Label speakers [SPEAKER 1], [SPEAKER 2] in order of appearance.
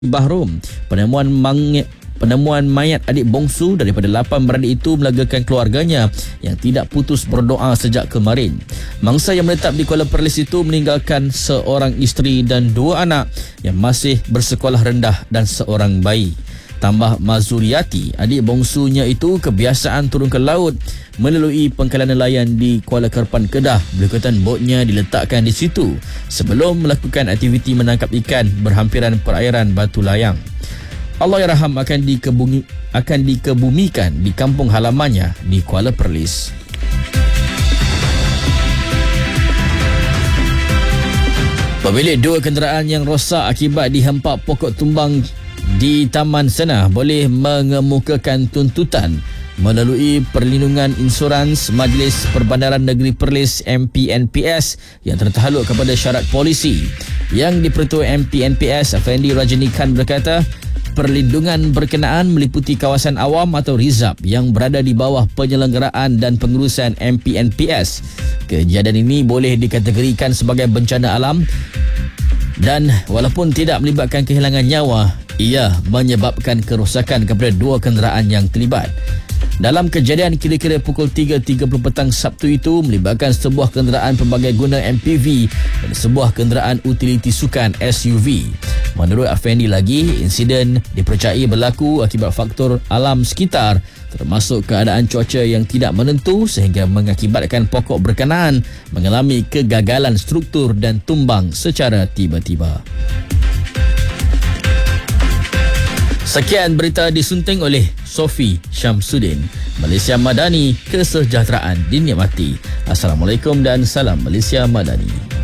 [SPEAKER 1] Bahrum. Penemuan mayat adik bongsu daripada 8 beradik itu melagakan keluarganya yang tidak putus berdoa sejak kemarin. Mangsa yang menetap di Kuala Perlis itu meninggalkan seorang isteri dan 2 anak yang masih bersekolah rendah dan seorang bayi. Tambah Mazuriati, adik bongsunya itu kebiasaan turun ke laut melalui pangkalan nelayan di Kuala Kerpan, Kedah. Berikutan botnya diletakkan di situ sebelum melakukan aktiviti menangkap ikan berhampiran perairan Batu Layang. Allahyarham akan dikebumikan di kampung halamannya di Kuala Perlis. Pemilik 2 kenderaan yang rosak akibat dihempak pokok tumbang di Taman Senah boleh mengemukakan tuntutan melalui perlindungan insurans Majlis Perbandaran Negeri Perlis MPNPS yang tertakluk kepada syarat polisi. Yang di-Pertua MPNPS Afendi Rajani Khan berkata, perlindungan berkenaan meliputi kawasan awam atau rizab yang berada di bawah penyelenggaraan dan pengurusan MPNPS. Kejadian ini boleh dikategorikan sebagai bencana alam dan walaupun tidak melibatkan kehilangan nyawa, ia menyebabkan kerosakan kepada 2 kenderaan yang terlibat. Dalam kejadian kira-kira pukul 3.30 petang Sabtu itu melibatkan sebuah kenderaan pelbagai guna MPV dan sebuah kenderaan utiliti sukan SUV. Menurut Afendi lagi, insiden dipercayai berlaku akibat faktor alam sekitar termasuk keadaan cuaca yang tidak menentu sehingga mengakibatkan pokok berkenaan mengalami kegagalan struktur dan tumbang secara tiba-tiba. Sekian berita disunting oleh Sofi Syamsuddin. Malaysia Madani, kesejahteraan dinikmati. Assalamualaikum dan salam Malaysia Madani.